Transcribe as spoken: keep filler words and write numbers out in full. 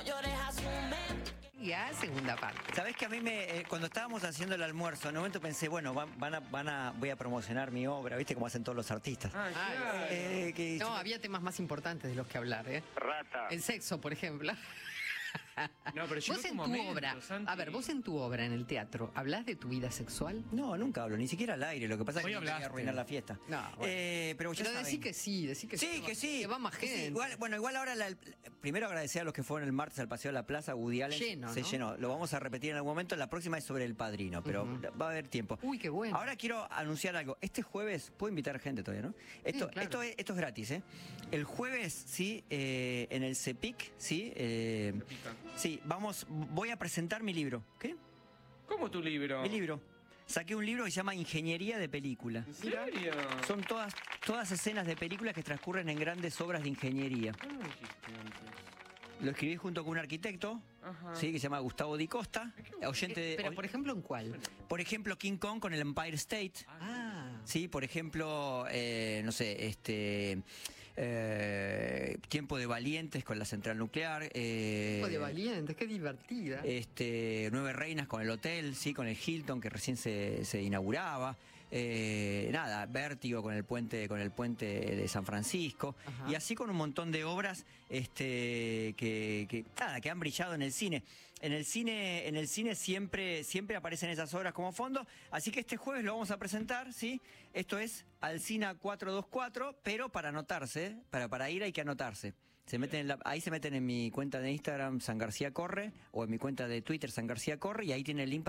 llores, asume. Ya, segunda parte. Sabés que a mí me, eh, cuando estábamos haciendo el almuerzo, en un momento pensé, bueno, van, van a, van a, voy a promocionar mi obra, ¿viste? Como hacen todos los artistas. Ah, claro. Eh, que- No, había temas más importantes de los que hablar, ¿eh? Rata. El sexo, por ejemplo. No, pero llegó Vos tu en tu momento, obra, Santi. a ver, vos en tu obra, en el teatro, ¿hablás de tu vida sexual? No, nunca hablo, ni siquiera al aire. Lo que pasa es Hoy que no quería hablaste. arruinar la fiesta. No, bueno. Eh, pero ya Pero saben. decí que sí, decí que sí. Sí, que sí. Que va más Que sí. gente. Igual, bueno, igual ahora, la- primero agradecer a los que fueron el martes al Paseo de la Plaza, Woody Allen. Lleno, se ¿no? llenó. Lo vamos a repetir en algún momento. La próxima es sobre El Padrino, pero Ujú. va a haber tiempo. Uy, qué bueno. Ahora quiero anunciar algo. Este jueves, puedo invitar gente todavía, ¿no? Esto, claro. esto, es, esto es gratis, ¿eh? El jueves, sí, eh, en el CEPIC, sí, eh, Pica. sí, vamos, voy a presentar mi libro. ¿Qué? ¿Cómo tu libro? Mi libro. Saqué un libro que se llama Ingeniería de Película. ¿En serio? Son todas, todas escenas de películas que transcurren en grandes obras de ingeniería. ¿Cómo me dijiste antes? Lo escribí junto con un arquitecto, Ajá. sí, que se llama Gustavo Di Costa, oyente de, Pero, por ejemplo, ¿en cuál? por ejemplo, King Kong con el Empire State. Ah, Sí, por ejemplo, eh, no sé, este eh, Tiempo de Valientes con la central nuclear. Eh, Tiempo de Valientes, qué divertida. Este, Nueve Reinas con el hotel, sí, con el Hilton que recién se, se inauguraba. Eh, nada, Vértigo con el puente, con el puente de San Francisco. Ajá. Y así con un montón de obras este, que, que, nada, que han brillado en el cine. En el cine, en el cine siempre, siempre aparecen esas obras como fondo. Así que este jueves lo vamos a presentar, ¿sí? Esto es Alsina cuatrocientos veinticuatro, pero para anotarse, para, para ir hay que anotarse. Se meten en la- ahí se meten en mi cuenta de Instagram, San García Corre, o en mi cuenta de Twitter, San García Corre, y ahí tiene el link